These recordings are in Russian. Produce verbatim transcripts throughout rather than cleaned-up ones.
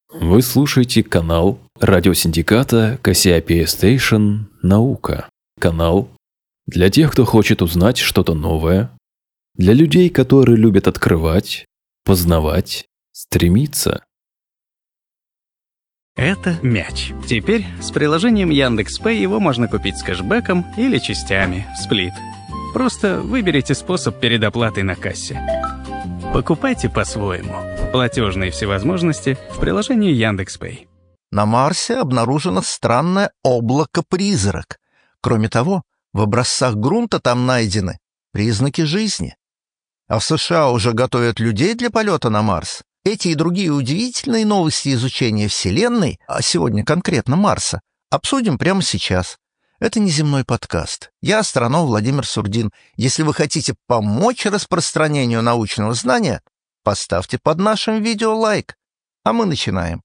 Вы слушаете канал радиосиндиката Cassiopeia Station «Наука». Канал для тех, кто хочет узнать что-то новое, для людей, которые любят открывать, познавать, стремиться. Это мяч. Теперь с приложением Яндекс.Пэй его можно купить с кэшбэком или частями в сплит. Просто выберите способ передоплаты на кассе. Покупайте по-своему. Платежные всевозможности в приложении Яндекс.Пэй. На Марсе обнаружено странное облако-призрак. Кроме того, в образцах грунта там найдены признаки жизни. А в США уже готовят людей для полета на Марс. Эти и другие удивительные новости изучения Вселенной, а сегодня конкретно Марса, обсудим прямо сейчас. Это неземной подкаст. Я астроном Владимир Сурдин. Если вы хотите помочь распространению научного знания, поставьте под нашим видео лайк. А мы начинаем.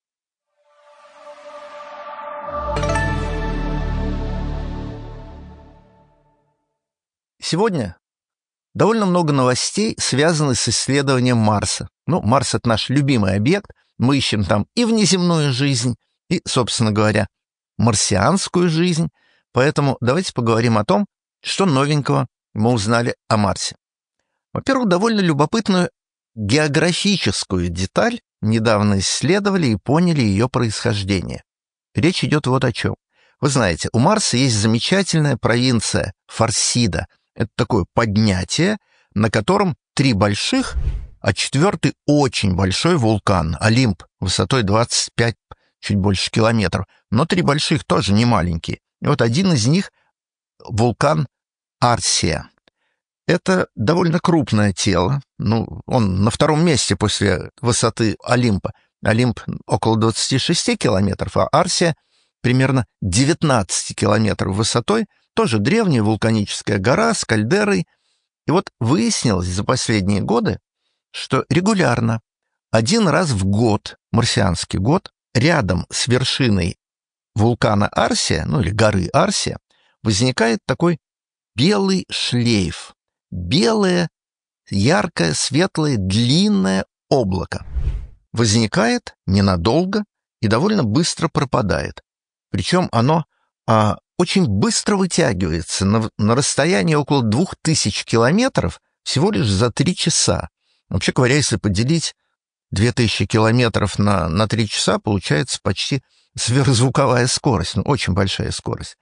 Сегодня довольно много новостей, связанных с исследованием Марса. Ну, Марс — это наш любимый объект. Мы ищем там и внеземную жизнь, и, собственно говоря, марсианскую жизнь. Поэтому давайте поговорим о том, что новенького мы узнали о Марсе. Во-первых, довольно любопытную географическую деталь недавно исследовали и поняли ее происхождение. Речь идет вот о чем. Вы знаете, у Марса есть замечательная провинция Фарсида. Это такое поднятие, на котором три больших, а четвертый очень большой вулкан, Олимп, высотой двадцать пять, чуть больше километров. Но три больших тоже не маленькие. И вот один из них — вулкан Арсия. Это довольно крупное тело. Ну, он на втором месте после высоты Олимпа. Олимп около двадцати шести километров, а Арсия примерно девятнадцать километров высотой. Тоже древняя вулканическая гора с кальдерой. И вот выяснилось за последние годы, что регулярно, один раз в год, марсианский год, рядом с вершиной вулкана Арсия, ну или горы Арсия, возникает такой белый шлейф. Белое, яркое, светлое, длинное облако. Возникает ненадолго и довольно быстро пропадает. Причем оно а, очень быстро вытягивается на, на расстоянии около двух тысяч километров всего лишь за три часа. Вообще говоря, если поделить две тысячи километров на, на три часа, получается почти сверхзвуковая скорость, ну, очень большая скорость.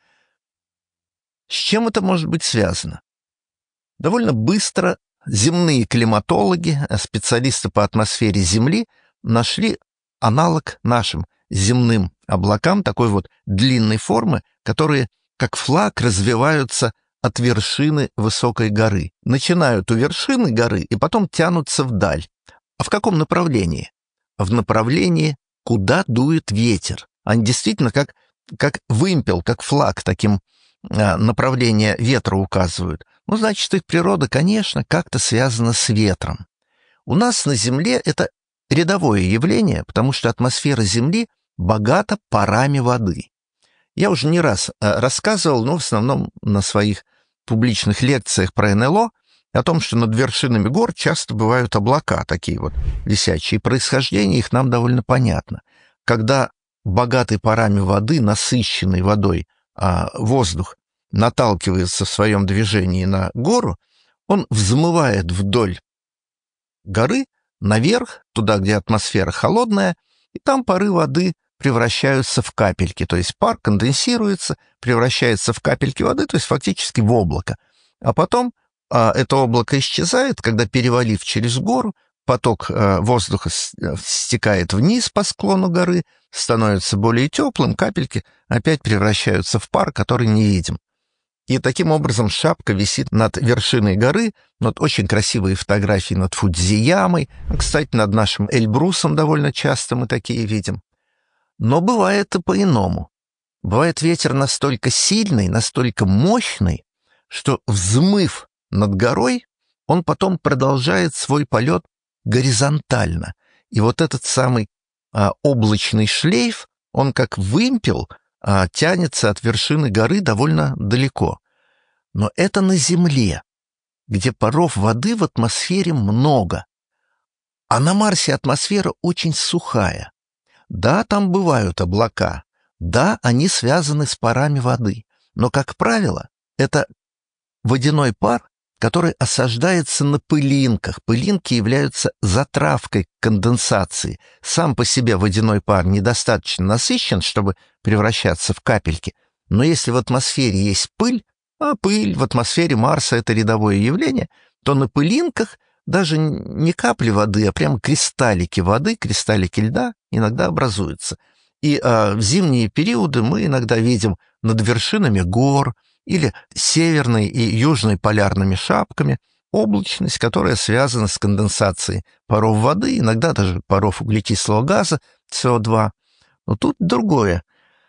С чем это может быть связано? Довольно быстро земные климатологи, специалисты по атмосфере Земли, нашли аналог нашим земным облакам такой вот длинной формы, которые, как флаг, развиваются от вершины высокой горы. Начинают у вершины горы и потом тянутся вдаль. А в каком направлении? В направлении, куда дует ветер. Они действительно как, как вымпел, как флаг, таким а, направление ветра указывают. Ну, значит, их природа, конечно, как-то связана с ветром. У нас на Земле это рядовое явление, потому что атмосфера Земли богата парами воды. Я уже не раз а, рассказывал, но в основном на своих публичных лекциях про эн эл о, о том, что над вершинами гор часто бывают облака, такие вот висячие. Происхождение их нам довольно понятно. Когда богатый парами воды, насыщенный водой, а воздух наталкивается в своем движении на гору, он взмывает вдоль горы наверх, туда, где атмосфера холодная, и там пары воды превращаются в капельки, то есть пар конденсируется, превращается в капельки воды, то есть фактически в облако. А потом а, это облако исчезает, когда, перевалив через гору, поток а, воздуха стекает вниз по склону горы, становится более теплым, капельки опять превращаются в пар, который не видим. И таким образом шапка висит над вершиной горы, над очень красивые фотографии над Фудзиямой, кстати, над нашим Эльбрусом довольно часто мы такие видим. Но бывает и по-иному. Бывает ветер настолько сильный, настолько мощный, что, взмыв над горой, он потом продолжает свой полет горизонтально. И вот этот самый а, облачный шлейф, он как вымпел, а, тянется от вершины горы довольно далеко. Но это на Земле, где паров воды в атмосфере много. А на Марсе атмосфера очень сухая. Да, там бывают облака, да, они связаны с парами воды, но, как правило, это водяной пар, который осаждается на пылинках. Пылинки являются затравкой конденсации. Сам по себе водяной пар недостаточно насыщен, чтобы превращаться в капельки, но если в атмосфере есть пыль, а пыль в атмосфере Марса — это рядовое явление, то на пылинках даже не капли воды, а прямо кристаллики воды, кристаллики льда иногда образуются. И а, в зимние периоды мы иногда видим над вершинами гор или северной и южной полярными шапками облачность, которая связана с конденсацией паров воды, иногда даже паров углекислого газа, С О два. Но тут другое.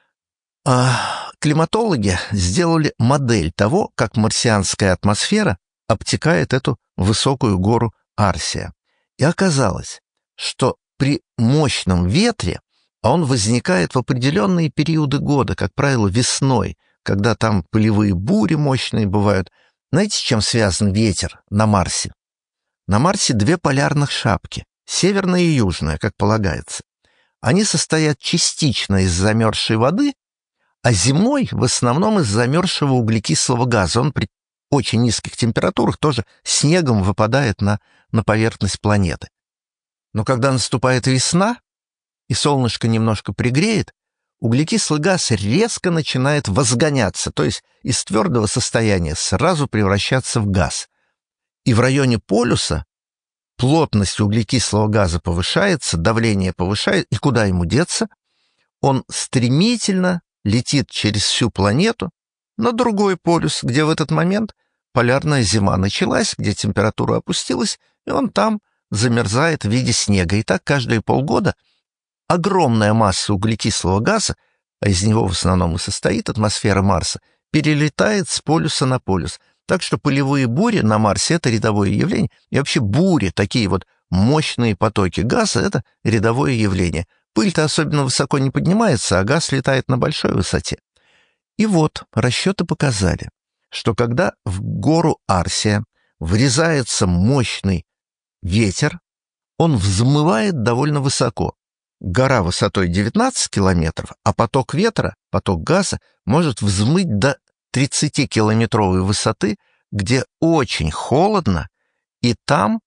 А, климатологи сделали модель того, как марсианская атмосфера обтекает эту высокую гору Арсия. И оказалось, что при мощном ветре, а он возникает в определенные периоды года, как правило, весной, когда там пылевые бури мощные бывают. Знаете, с чем связан ветер на Марсе? На Марсе две полярных шапки, северная и южная, как полагается. Они состоят частично из замерзшей воды, а зимой в основном из замерзшего углекислого газа. Он при очень низких температурах тоже снегом выпадает на, на поверхность планеты. Но когда наступает весна, и солнышко немножко пригреет, углекислый газ резко начинает возгоняться, то есть из твердого состояния сразу превращаться в газ. И в районе полюса плотность углекислого газа повышается, давление повышается, и куда ему деться? Он стремительно летит через всю планету на другой полюс, где в этот момент полярная зима началась, где температура опустилась, и он там замерзает в виде снега. И так каждые полгода огромная масса углекислого газа, а из него в основном и состоит атмосфера Марса, перелетает с полюса на полюс. Так что пылевые бури на Марсе — это рядовое явление, и вообще бури, такие вот мощные потоки газа — это рядовое явление. Пыль-то особенно высоко не поднимается, а газ летает на большой высоте. И вот расчеты показали, что когда в гору Арсия врезается мощный ветер, он взмывает довольно высоко. Гора высотой девятнадцать километров, а поток ветра, поток газа может взмыть до тридцатикилометровой высоты, где очень холодно, и там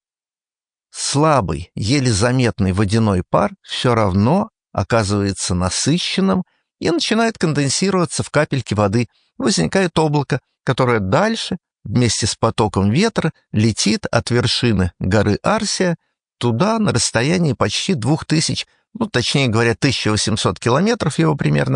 слабый, еле заметный водяной пар все равно оказывается насыщенным и начинает конденсироваться в капельки воды. Возникает облако, которое дальше, вместе с потоком ветра, летит от вершины горы Арсия туда на расстоянии почти двух тысяч, ну, точнее говоря, тысяча восемьсот километров его примерно.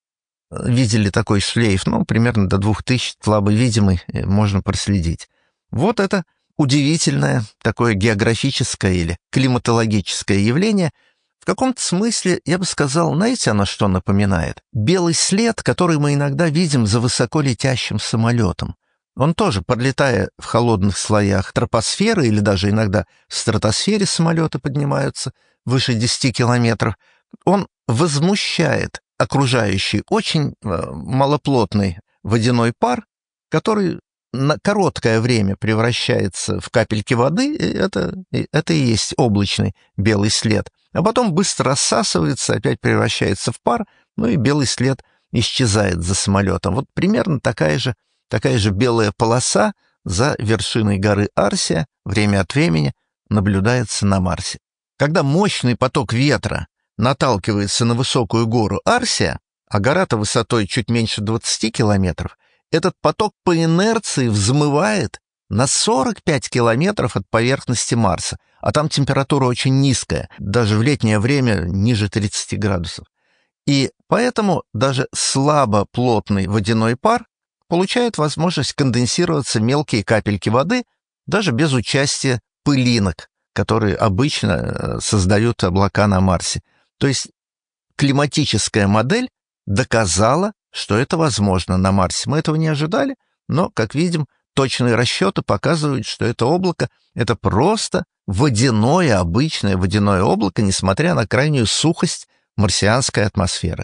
Видели такой шлейф, ну, примерно до двух тысяч, слабо видимый, можно проследить. Вот это удивительное такое географическое или климатологическое явление. В каком-то смысле, я бы сказал, знаете, оно что напоминает? Белый след, который мы иногда видим за высоко летящим самолетом. Он тоже, подлетая в холодных слоях тропосферы или даже иногда в стратосфере самолеты поднимаются выше десяти километров, он возмущает окружающий очень малоплотный водяной пар, который на короткое время превращается в капельки воды, и это, и это и есть облачный белый след. А потом быстро рассасывается, опять превращается в пар, ну и белый след исчезает за самолетом. Вот примерно такая же, такая же белая полоса за вершиной горы Арсия время от времени наблюдается на Марсе. Когда мощный поток ветра наталкивается на высокую гору Арсия, а гора-то высотой чуть меньше двадцати километров, этот поток по инерции взмывает на сорок пять километров от поверхности Марса, а там температура очень низкая, даже в летнее время ниже тридцати градусов. И поэтому даже слабо плотный водяной пар получает возможность конденсироваться мелкие капельки воды даже без участия пылинок, которые обычно создают облака на Марсе. То есть климатическая модель доказала, что это возможно на Марсе. Мы этого не ожидали, но, как видим, точные расчеты показывают, что это облако — это просто водяное, обычное водяное облако, несмотря на крайнюю сухость марсианской атмосферы.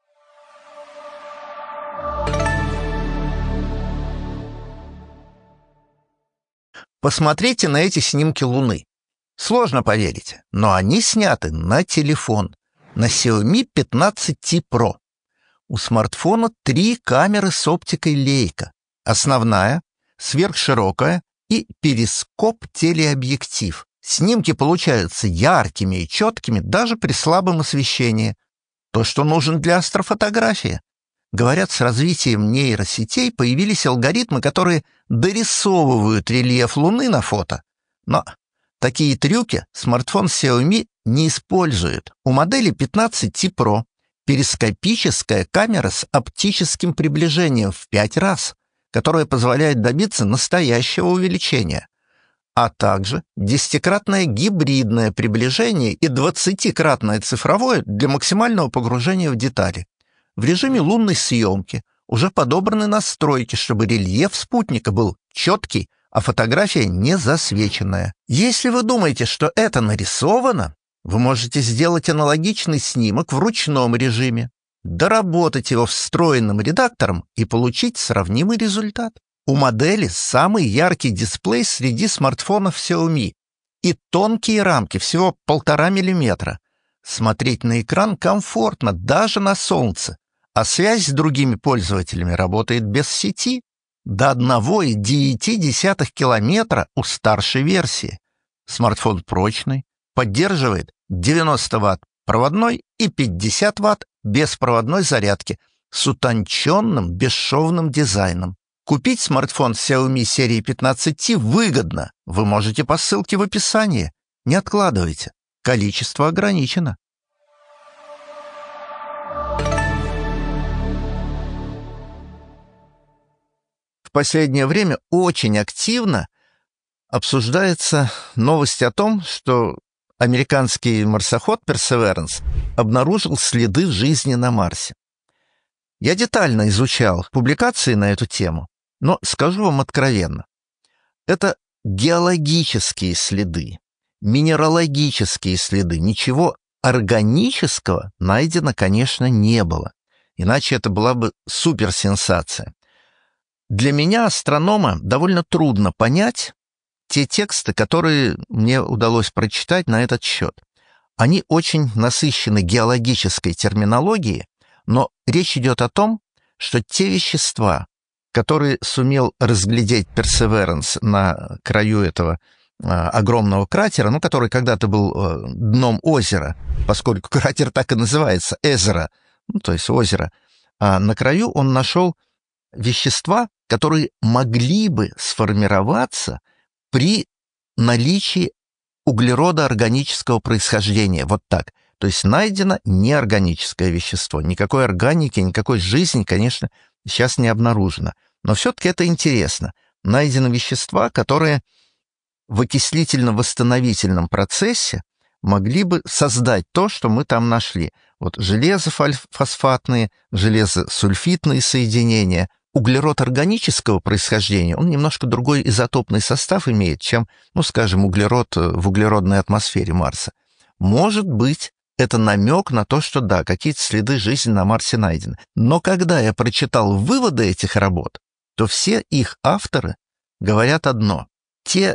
Посмотрите на эти снимки Луны. Сложно поверить, но они сняты на телефон. на Xiaomi пятнадцать ти про. У смартфона три камеры с оптикой Leica. Основная, сверхширокая и перископ-телеобъектив. Снимки получаются яркими и четкими даже при слабом освещении. То, что нужно для астрофотографии. Говорят, с развитием нейросетей появились алгоритмы, которые дорисовывают рельеф Луны на фото. Но такие трюки смартфон Xiaomi не использует. У модели пятнадцать ти про перископическая камера с оптическим приближением в пять раз, которая позволяет добиться настоящего увеличения, а также десятикратное гибридное приближение и двадцатикратное цифровое для максимального погружения в детали. В режиме лунной съемки уже подобраны настройки, чтобы рельеф спутника был четкий, а фотография не засвеченная. Если вы думаете, что это нарисовано, вы можете сделать аналогичный снимок в ручном режиме, доработать его встроенным редактором и получить сравнимый результат. У модели самый яркий дисплей среди смартфонов Xiaomi и тонкие рамки, всего полтора миллиметра. Смотреть на экран комфортно даже на солнце, а связь с другими пользователями работает без сети до одного целых девяти десятых километра у старшей версии. Смартфон прочный, поддерживает девяносто ватт проводной и пятьдесят ватт беспроводной зарядки с утонченным бесшовным дизайном. Купить смартфон Xiaomi серии пятнадцать ти выгодно. Вы можете по ссылке в описании. Не откладывайте. Количество ограничено. В последнее время очень активно обсуждается новость о том, что американский марсоход Perseverance обнаружил следы жизни на Марсе. Я детально изучал публикации на эту тему, но скажу вам откровенно. Это геологические следы, минералогические следы. Ничего органического найдено, конечно, не было. Иначе это была бы суперсенсация. Для меня, астронома, довольно трудно понять те тексты, которые мне удалось прочитать на этот счет. Они очень насыщены геологической терминологией, но речь идет о том, что те вещества, которые сумел разглядеть Perseverance на краю этого а, огромного кратера, ну, который когда-то был а, дном озера, поскольку кратер так и называется, Эзера, ну, то есть озеро, а на краю он нашел вещества, которые могли бы сформироваться при наличии углерода органического происхождения. Вот так. То есть найдено неорганическое вещество. Никакой органики, никакой жизни, конечно, сейчас не обнаружено. Но все-таки это интересно. Найдены вещества, которые в окислительно-восстановительном процессе могли бы создать то, что мы там нашли. Вот железофосфатные, железосульфитные соединения. Углерод органического происхождения, он немножко другой изотопный состав имеет, чем, ну, скажем, углерод в углеродной атмосфере Марса. Может быть, это намек на то, что да, какие-то следы жизни на Марсе найдены. Но когда я прочитал выводы этих работ, то все их авторы говорят одно. Те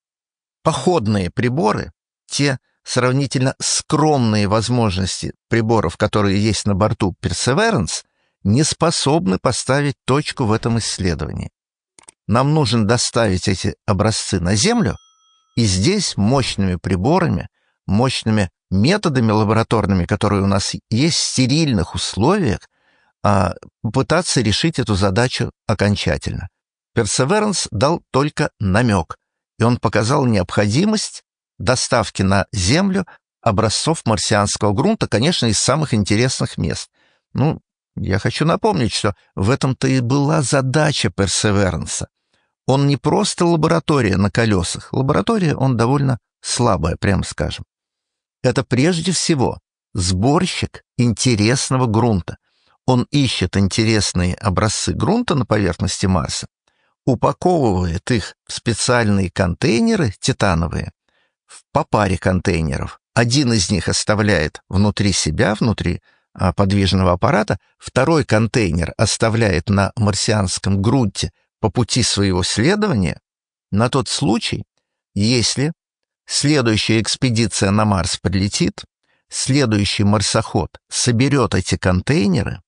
походные приборы, те сравнительно скромные возможности приборов, которые есть на борту Perseverance, не способны поставить точку в этом исследовании. Нам нужно доставить эти образцы на Землю, и здесь мощными приборами, мощными методами лабораторными, которые у нас есть в стерильных условиях, попытаться решить эту задачу окончательно. Perseverance дал только намек, и он показал необходимость доставки на Землю образцов марсианского грунта, конечно, из самых интересных мест. Ну, я хочу напомнить, что в этом-то и была задача Perseverance. Он не просто лаборатория на колесах. Лаборатория, он довольно слабая, прямо скажем. Это прежде всего сборщик интересного грунта. Он ищет интересные образцы грунта на поверхности Марса, упаковывает их в специальные контейнеры титановые, по паре контейнеров. Один из них оставляет внутри себя, внутри подвижного аппарата, второй контейнер оставляет на марсианском грунте по пути своего следования на тот случай, если следующая экспедиция на Марс прилетит, следующий марсоход соберет эти контейнеры,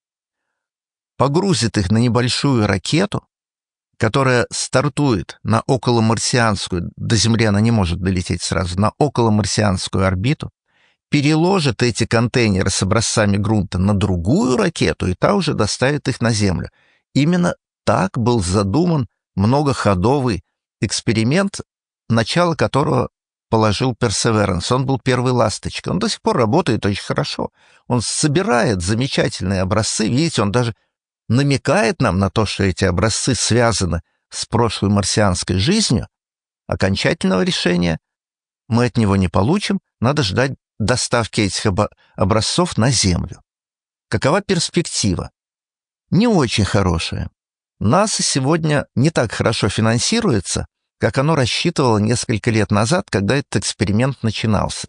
погрузит их на небольшую ракету, которая стартует на околомарсианскую, до Земли она не может долететь сразу, на околомарсианскую орбиту, переложит эти контейнеры с образцами грунта на другую ракету, и та уже доставит их на Землю. Именно так был задуман многоходовый эксперимент, начало которого положил Perseverance. Он был первой ласточкой. Он до сих пор работает очень хорошо. Он собирает замечательные образцы. Видите, он даже намекает нам на то, что эти образцы связаны с прошлой марсианской жизнью. Окончательного решения мы от него не получим. Надо ждать доставки этих образцов на Землю. Какова перспектива? Не очень хорошая. НАСА сегодня не так хорошо финансируется, как оно рассчитывало несколько лет назад, когда этот эксперимент начинался.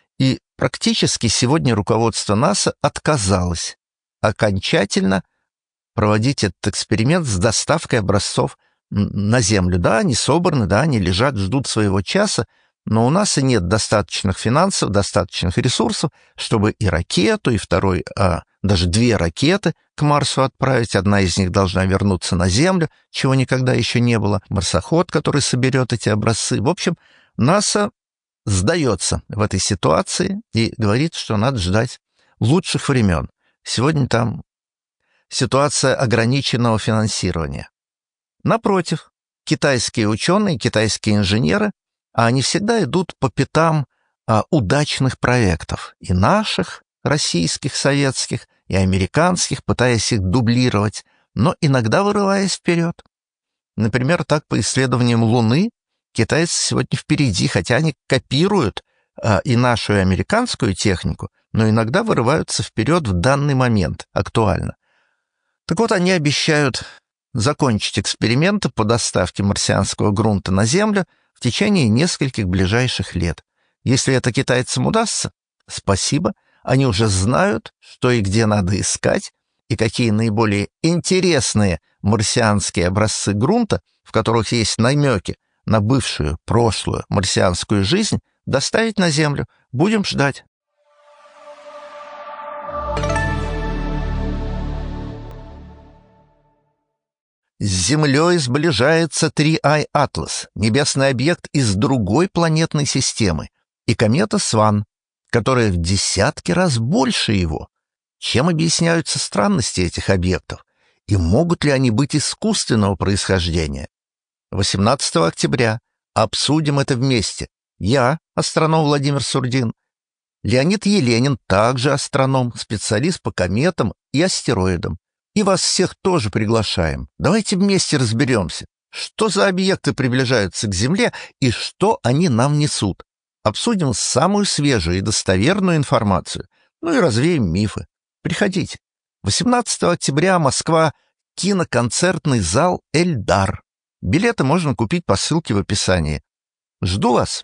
И практически сегодня руководство НАСА отказалось окончательно проводить этот эксперимент с доставкой образцов на Землю. Да, они собраны, да, они лежат, ждут своего часа, но у нас и нет достаточных финансов, достаточных ресурсов, чтобы и ракету, и второй, а даже две ракеты к Марсу отправить. Одна из них должна вернуться на Землю, чего никогда еще не было. Марсоход, который соберет эти образцы. В общем, НАСА сдается в этой ситуации и говорит, что надо ждать лучших времен. Сегодня там ситуация ограниченного финансирования. Напротив, китайские ученые, китайские инженеры, а они всегда идут по пятам а, удачных проектов, и наших, российских, советских, и американских, пытаясь их дублировать, но иногда вырываясь вперед. Например, так по исследованиям Луны китайцы сегодня впереди, хотя они копируют а, и нашу, и американскую технику, но иногда вырываются вперед в данный момент, актуально. Так вот, они обещают закончить эксперименты по доставке марсианского грунта на Землю в течение нескольких ближайших лет. Если это китайцам удастся, спасибо, они уже знают, что и где надо искать, и какие наиболее интересные марсианские образцы грунта, в которых есть намеки на бывшую, прошлую марсианскую жизнь, доставить на Землю. Будем ждать. С Землей сближается три ай Atlas, небесный объект из другой планетной системы, и комета Сван, которая в десятки раз больше его. Чем объясняются странности этих объектов? И могут ли они быть искусственного происхождения? восемнадцатого октября обсудим это вместе. Я, астроном Владимир Сурдин, Леонид Еленин, также астроном, специалист по кометам и астероидам. И вас всех тоже приглашаем. Давайте вместе разберемся, что за объекты приближаются к Земле и что они нам несут. Обсудим самую свежую и достоверную информацию, ну и развеем мифы. Приходите. восемнадцатого октября, Москва, киноконцертный зал «Эльдар». Билеты можно купить по ссылке в описании. Жду вас.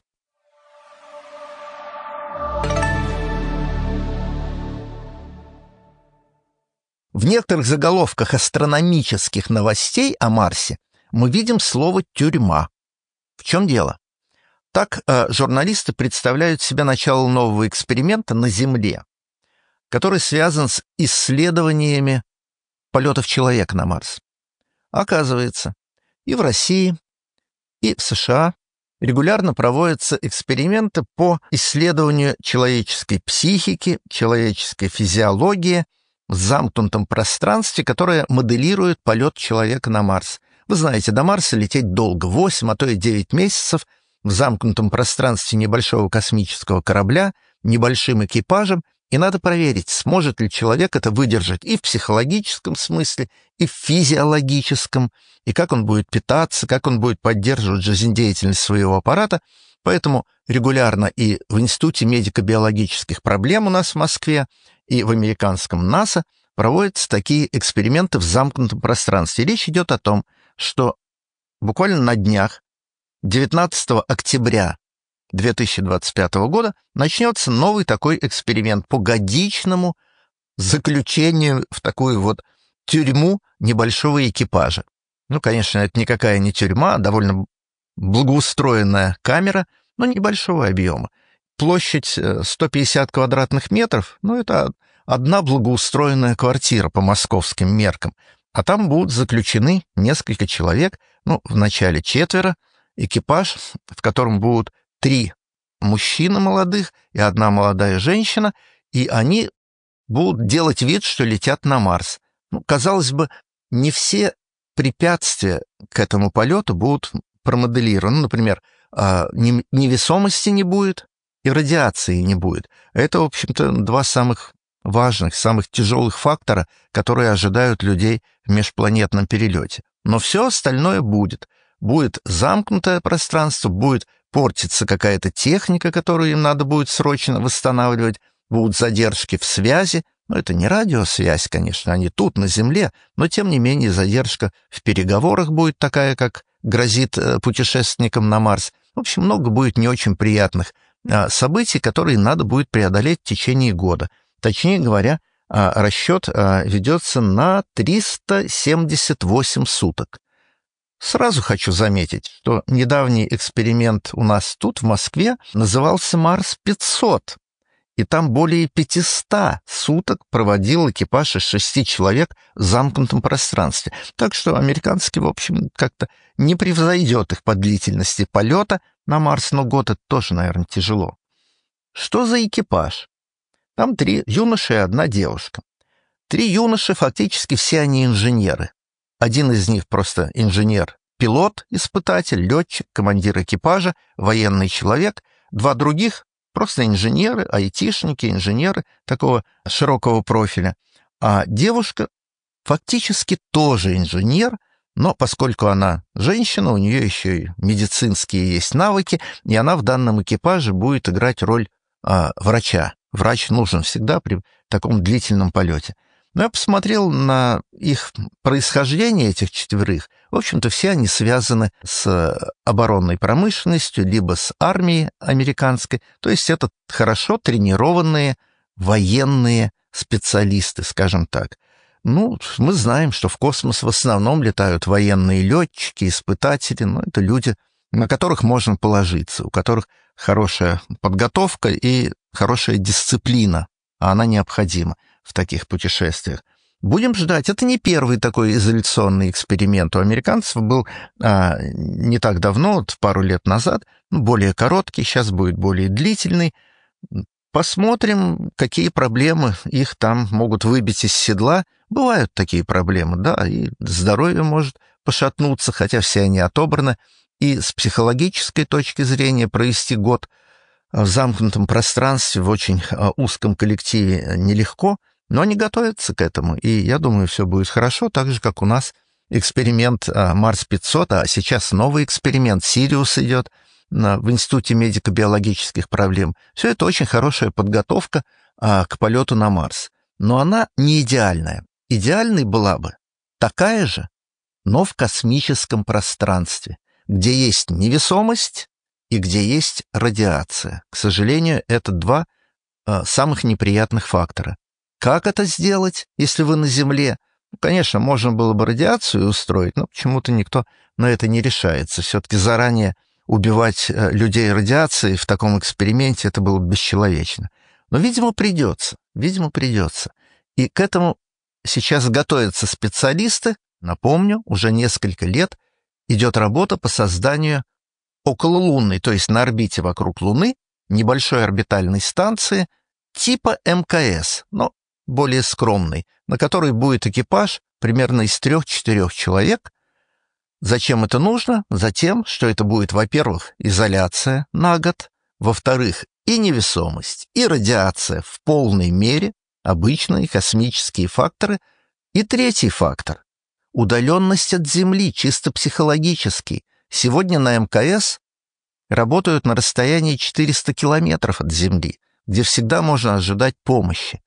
В некоторых заголовках астрономических новостей о Марсе мы видим слово «тюрьма». В чем дело? Так э, журналисты представляют себе начало нового эксперимента на Земле, который связан с исследованиями полетов человека на Марс. Оказывается, и в России, и в США регулярно проводятся эксперименты по исследованию человеческой психики, человеческой физиологии в замкнутом пространстве, которое моделирует полет человека на Марс. Вы знаете, до Марса лететь долго, восемь, а то и девять месяцев в замкнутом пространстве небольшого космического корабля, небольшим экипажем, и надо проверить, сможет ли человек это выдержать и в психологическом смысле, и в физиологическом, и как он будет питаться, как он будет поддерживать жизнедеятельность своего аппарата. Поэтому регулярно и в Институте медико-биологических проблем у нас в Москве, и в американском НАСА проводятся такие эксперименты в замкнутом пространстве. Речь идет о том, что буквально на днях, девятнадцатого октября две тысячи двадцать пятого года, начнется новый такой эксперимент по годичному заключению в такую вот тюрьму небольшого экипажа. Ну, конечно, это никакая не тюрьма, а довольно благоустроенная камера, но небольшого объема. площадь сто пятьдесят квадратных метров, ну, это одна благоустроенная квартира по московским меркам. А там будут заключены несколько человек, ну, вначале четверо, экипаж, в котором будут три мужчины молодых и одна молодая женщина, и они будут делать вид, что летят на Марс. Ну, казалось бы, не все препятствия к этому полету будут промоделированы. Например, невесомости не будет и радиации не будет. Это, в общем-то, два самых важных, самых тяжелых фактора, которые ожидают людей в межпланетном перелете. Но все остальное будет. Будет замкнутое пространство, будет портиться какая-то техника, которую им надо будет срочно восстанавливать, будут задержки в связи. Но это не радиосвязь, конечно, они тут, на Земле, но, тем не менее, задержка в переговорах будет такая, как грозит путешественникам на Марс. В общем, много будет не очень приятных событий, которые надо будет преодолеть в течение года. Точнее говоря, расчет ведется на триста семьдесят восемь суток. Сразу хочу заметить, что недавний эксперимент у нас тут, в Москве, назывался Марс пятьсот. И там более пятисот суток проводил экипаж из шести человек в замкнутом пространстве. Так что американский, в общем, как-то не превзойдет их по длительности полета на Марс, но год это тоже, наверное, тяжело. Что за экипаж? Там три юноши и одна девушка. Три юноши, фактически все они инженеры. Один из них просто инженер, пилот, испытатель, летчик, командир экипажа, военный человек. Два других просто инженеры, айтишники, инженеры такого широкого профиля. А девушка фактически тоже инженер, но поскольку она женщина, у нее еще и медицинские есть навыки, и она в данном экипаже будет играть роль а, врача. Врач нужен всегда при таком длительном полете. Но я посмотрел на их происхождение, этих четверых. В общем-то, все они связаны с оборонной промышленностью, либо с армией американской. То есть это хорошо тренированные военные специалисты, скажем так. Ну, мы знаем, что в космос в основном летают военные летчики, испытатели. Ну, это люди, на которых можно положиться, у которых хорошая подготовка и хорошая дисциплина, а она необходима в таких путешествиях. Будем ждать. Это не первый такой изоляционный эксперимент. У американцев был а, не так давно, вот пару лет назад, более короткий, сейчас будет более длительный. Посмотрим, какие проблемы их там могут выбить из седла. Бывают такие проблемы, да, и здоровье может пошатнуться, хотя все они отобраны. И с психологической точки зрения провести год в замкнутом пространстве, в очень узком коллективе нелегко, но они готовятся к этому, и я думаю, все будет хорошо, так же, как у нас эксперимент Марс пятьсот, а сейчас новый эксперимент Сириус идет в Институте медико-биологических проблем. Все это очень хорошая подготовка к полету на Марс, но она не идеальная. Идеальной была бы такая же, но в космическом пространстве, где есть невесомость и где есть радиация. К сожалению, это два э, самых неприятных фактора. Как это сделать, если вы на Земле? Ну, конечно, можно было бы радиацию устроить, но почему-то никто на это не решается. Все-таки заранее убивать э, людей радиацией в таком эксперименте, это было бы бесчеловечно. Но, видимо, придется. Видимо, придется. И к этому сейчас готовятся специалисты. Напомню, уже несколько лет идет работа по созданию окололунной, то есть на орбите вокруг Луны, небольшой орбитальной станции типа эм ка эс, но более скромной, на которой будет экипаж примерно из трех-четырех человек. Зачем это нужно? Затем, что это будет, во-первых, изоляция на год, во-вторых, и невесомость, и радиация в полной мере, обычные космические факторы, и третий фактор — удаленность от Земли, чисто психологический. Сегодня на эм ка эс работают на расстоянии четыреста километров от Земли, где всегда можно ожидать помощи.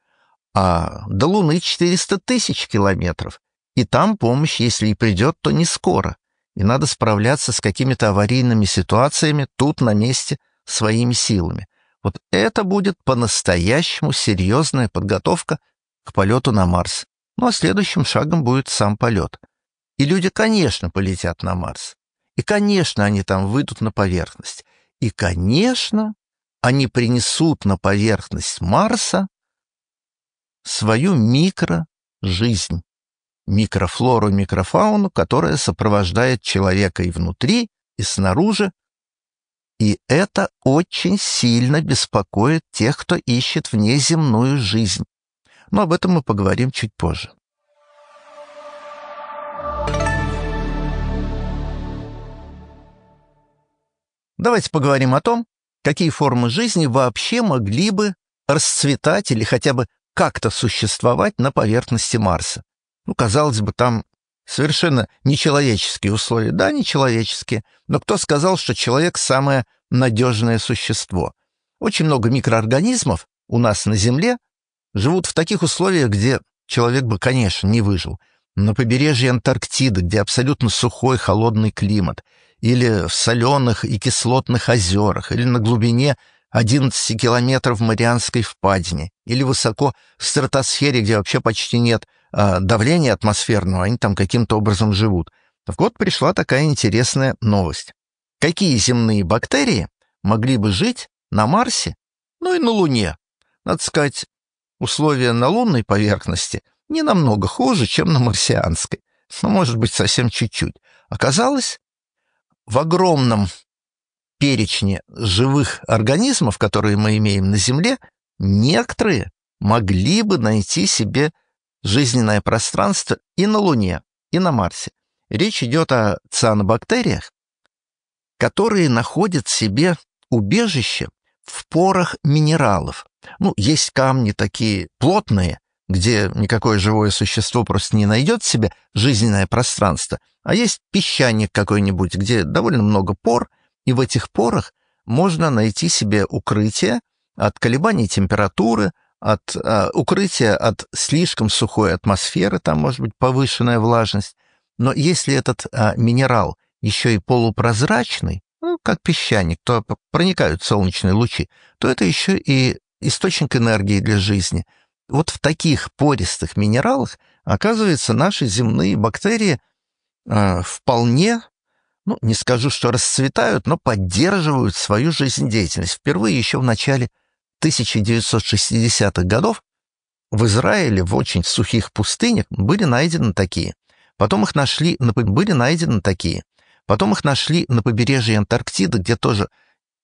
А до Луны четыреста тысяч километров, и там помощь, если и придет, то не скоро. И надо справляться с какими-то аварийными ситуациями тут, на месте, своими силами. Вот это будет по-настоящему серьезная подготовка к полету на Марс. Ну а следующим шагом будет сам полет. И люди, конечно, полетят на Марс. И, конечно, они там выйдут на поверхность. И, конечно, они принесут на поверхность Марса свою микрожизнь, микрофлору, микрофауну, которая сопровождает человека и внутри, и снаружи. И это очень сильно беспокоит тех, кто ищет внеземную жизнь. Но об этом мы поговорим чуть позже. Давайте поговорим о том, какие формы жизни вообще могли бы расцветать или хотя бы как-то существовать на поверхности Марса. Ну, казалось бы, там совершенно нечеловеческие условия. Да, нечеловеческие, но кто сказал, что человек самое надежное существо? Очень много микроорганизмов у нас на Земле живут в таких условиях, где человек бы, конечно, не выжил. На побережье Антарктиды, где абсолютно сухой, холодный климат, или в соленых и кислотных озерах, или на глубине одиннадцати километров в Марианской впадине, или высоко в стратосфере, где вообще почти нет а, давления атмосферного, они там каким-то образом живут. Так вот, пришла такая интересная новость. Какие земные бактерии могли бы жить на Марсе, ну и на Луне? Надо сказать, условия на лунной поверхности не намного хуже, чем на марсианской, но, может быть, совсем чуть-чуть. Оказалось, в огромном перечне живых организмов, которые мы имеем на Земле, некоторые могли бы найти себе жизненное пространство и на Луне, и на Марсе. Речь идет о цианобактериях, которые находят себе убежище в порах минералов. Ну, есть камни такие плотные, где никакое живое существо просто не найдет себе жизненное пространство, а есть песчаник какой-нибудь, где довольно много пор, и в этих порах можно найти себе укрытие от колебаний температуры, от а, укрытия от слишком сухой атмосферы, там может быть повышенная влажность. Но если этот а, минерал еще и полупрозрачный, ну, как песчаник, то проникают солнечные лучи, то это еще и источник энергии для жизни. Вот в таких пористых минералах, оказывается, наши земные бактерии э, вполне, ну, не скажу, что расцветают, но поддерживают свою жизнедеятельность. Впервые еще в начале тысяча девятьсот шестидесятых годов в Израиле в очень сухих пустынях были найдены такие. Потом их нашли, были найдены такие. Потом их нашли на побережье Антарктиды, где тоже